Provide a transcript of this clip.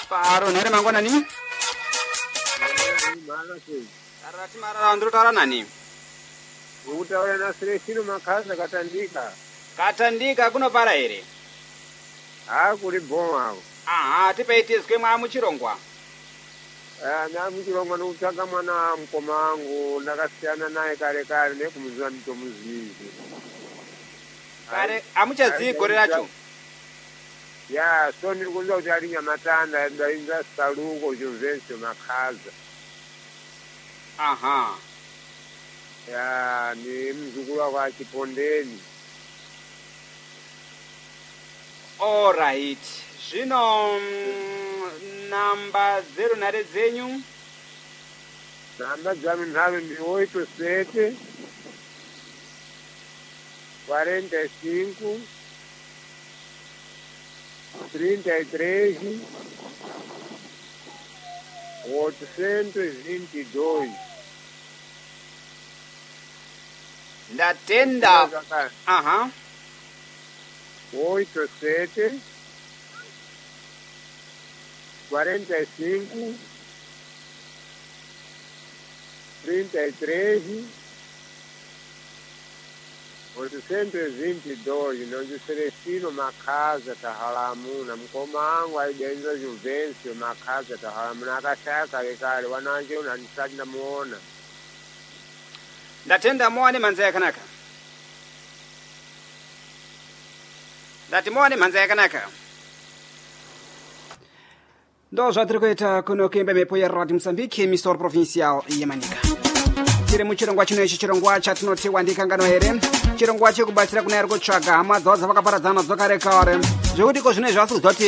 paro nhere mangwanani arati marara ndinotaura nani Utaura na Celestino Makhaza katandika kunopara here kuri bom aha tipeitizwe mwamuchirongwa namuchirongwa nokutsvaka mwana mukoma wangu ndakasiyana naye kare kare nekumuziva nditomuzivi kare amuchazivi gore racho so ndiri kuziva kuti ari Nyamatanda ndainza Saluko Juvencio Makhaza aha ni mzukuru wako achipondeni. Alright. Zvino namba 0 nhare dzenyu? Namba dzangu nhare ndi 87 45 33 822. Ndatenda. Aha. 87 45 33 822 nonzi Celestino Makhaza tahalamuna mukoma wangu aidenza Juvencio Makhaza tahalamuna akashaya kare kare wananje unanisati ndamuona ndatenda muone manza yakanaka ndati muone manza yakanaka ndo zvatiri kuita kuno kuimba mhepo yeradio Mozambique misoro provincial yemanika tiri muchirongwa chino ichi chirongwa chatinoti wandikangano here chirongwa chekubatsira kuna iri kutsvaga hama dzavo dzavakaparadzana dzokare kare zvekuti ko zvino zvasiri kuzoti